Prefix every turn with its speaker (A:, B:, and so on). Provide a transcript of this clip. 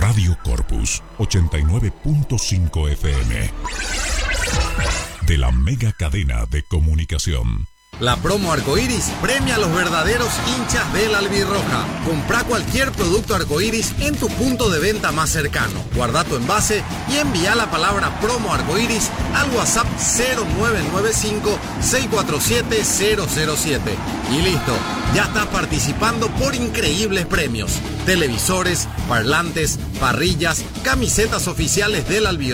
A: Radio Corpus 89.5 FM. De la mega cadena de comunicación.
B: La promo Arcoiris premia a los verdaderos hinchas del albirroja. Compra cualquier producto Arcoiris en tu punto de venta más cercano. Guarda tu envase y envía la palabra promo Arcoiris al WhatsApp 0995-647-007. Y listo, ya estás participando por increíbles premios. Televisores, parlantes, parrillas, camisetas oficiales del albirroja